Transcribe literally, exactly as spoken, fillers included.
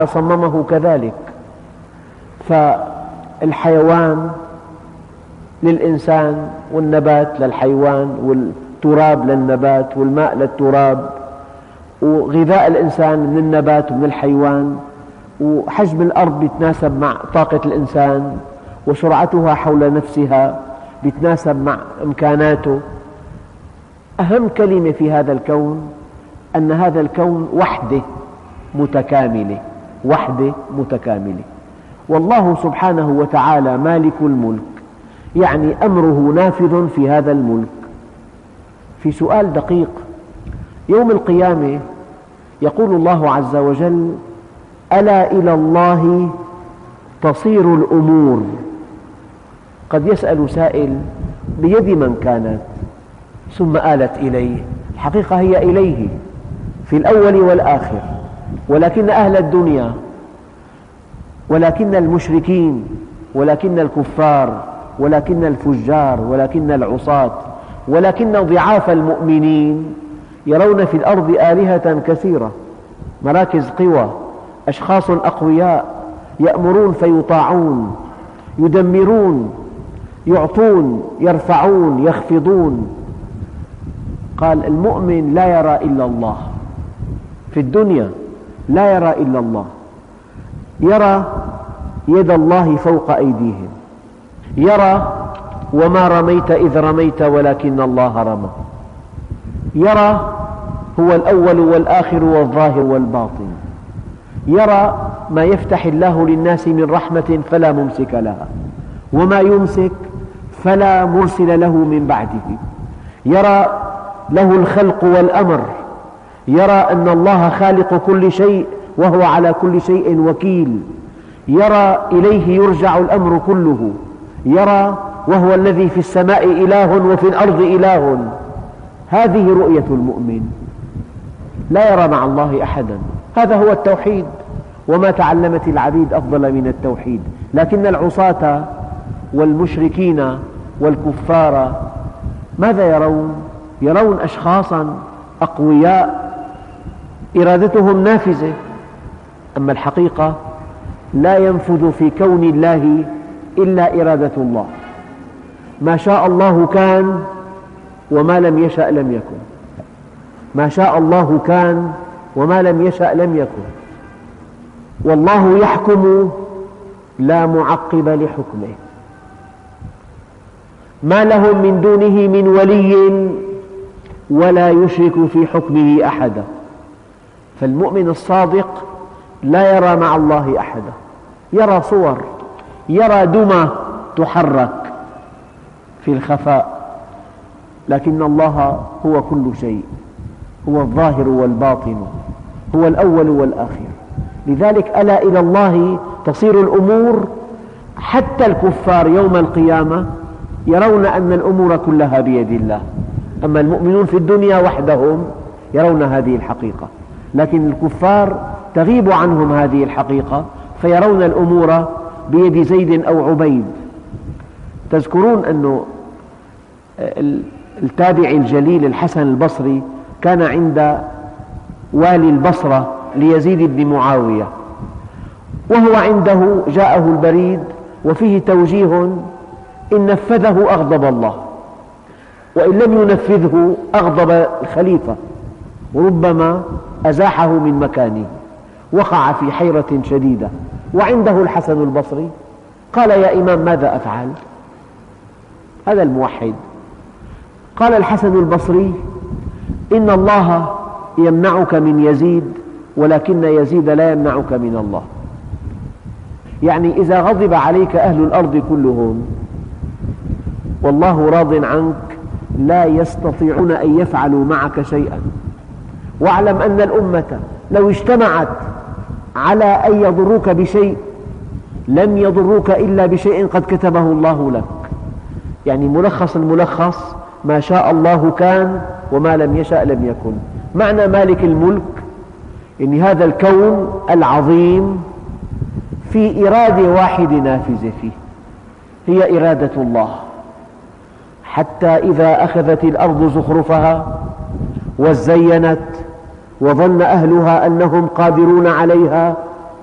صممه كذلك. فالحيوان للإنسان، والنبات للحيوان، والتراب للنبات، والماء للتراب، وغذاء الإنسان من النبات ومن الحيوان، وحجم الأرض يتناسب مع طاقة الإنسان، وسرعتها حول نفسها يتناسب مع إمكاناته. أهم كلمة في هذا الكون أن هذا الكون وحدة متكاملة، وحدة متكاملة. والله سبحانه وتعالى مالك الملك، يعني أمره نافذ في هذا الملك. في سؤال دقيق: يوم القيامة يقول الله عز وجل: ألا إلى الله تصير الأمور. قد يسأل سائل: بيد من كانت ثم آلت إليه؟ الحقيقة هي إليه في الأول والآخر، ولكن أهل الدنيا، ولكن المشركين، ولكن الكفار، ولكن الفجار، ولكن العصاة، ولكن ضعاف المؤمنين يرون في الأرض آلهة كثيرة، مراكز قوى، أشخاص أقوياء، يأمرون فيطاعون، يدمرون، يعطون، يرفعون، يخفضون. قال: المؤمن لا يرى إلا الله في الدنيا، لا يرى إلا الله، يرى يد الله فوق أيديهم، يرى وما رميت إذ رميت ولكن الله رمى، يرى هو الأول والآخر والظاهر والباطن، يرى ما يفتح الله للناس من رحمة فلا ممسك لها، وما يمسك فلا مرسل له من بعده، يرى له الخلق والأمر، يرى أن الله خالق كل شيء وهو على كل شيء وكيل، يرى إليه يرجع الأمر كله، يرى وهو الذي في السماء إله وفي الأرض إله. هذه رؤية المؤمن، لا يرى مع الله أحدا. هذا هو التوحيد، وما تعلمت العبيد أفضل من التوحيد. لكن العصاة والمشركين والكفار ماذا يرون؟ يرون أشخاصا أقوياء إرادتهم نافذة، أما الحقيقة لا ينفذ في كون الله إلا إرادة الله. ما شاء الله كان، وما لم يشأ لم يكن. ما شاء الله كان، وما لم يشأ لم يكن. والله يحكم لا معقب لحكمه. ما لهم من دونه من ولي ولا يشرك في حكمه أحدا. فالمؤمن الصادق لا يرى مع الله أحدا، يرى صور، يرى دمى تحرك في الخفاء، لكن الله هو كل شيء، هو الظاهر والباطن، هو الأول والآخر. لذلك ألا إلى الله تصير الأمور. حتى الكفار يوم القيامة يرون أن الأمور كلها بيد الله، أما المؤمنون في الدنيا وحدهم يرون هذه الحقيقة، لكن الكفار تغيب عنهم هذه الحقيقة، فيرون الأمور بيد زيد أو عبيد. تذكرون أن التابعي الجليل الحسن البصري كان عند والي البصرة ليزيد بن معاوية، وهو عنده جاءه البريد وفيه توجيه: إن نفذه أغضب الله، وإن لم ينفذه أغضب الخليفة، وربما أزاحه من مكانه. وقع في حيرة شديدة، وعنده الحسن البصري. قال: يا إمام ماذا أفعل؟ هذا الموحد. قال الحسن البصري: إن الله يمنعك من يزيد، ولكن يزيد لا يمنعك من الله. يعني إذا غضب عليك أهل الأرض كلهم والله راض عنك، لا يستطيعون أن يفعلوا معك شيئا. واعلم أن الأمة لو اجتمعت على أن يضروك بشيء لم يضروك إلا بشيء قد كتبه الله لك. يعني ملخص الملخص: ما شاء الله كان، وما لم يشأ لم يكن. معنى مالك الملك إن هذا الكون العظيم في إرادة واحدة نافذة فيه، هي إرادة الله. حتى إذا أخذت الأرض زخرفها وزينت وظن أهلها أنهم قادرون عليها